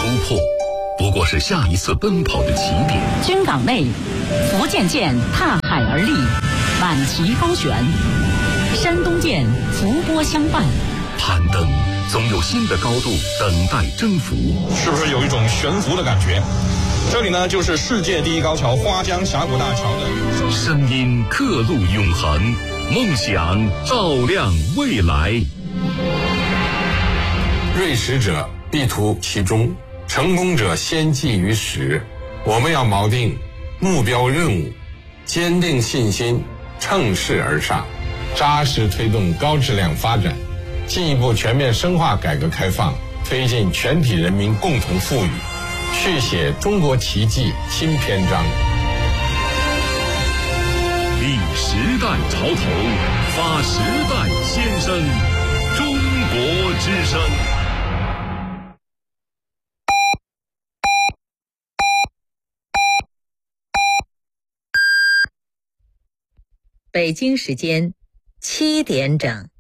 破不过是下一次奔跑的起点。 军港内，福建舰踏海而立，满旗高悬；山东舰伏波相伴。 攀登总有新的高度等待征服， 是不是有一种悬浮的感觉？这里呢，就是世界第一高桥花江峡谷大桥的声音刻录永恒，梦想照亮未来。 锐识者必图其中，成功者先记于始。我们要锚定目标任务，坚定信心，乘势而上，扎实推动高质量发展，进一步全面深化改革开放，推进全体人民共同富裕，续写中国奇迹新篇章。 立时代潮头，发时代先声，中国之声。 北京时间7点整。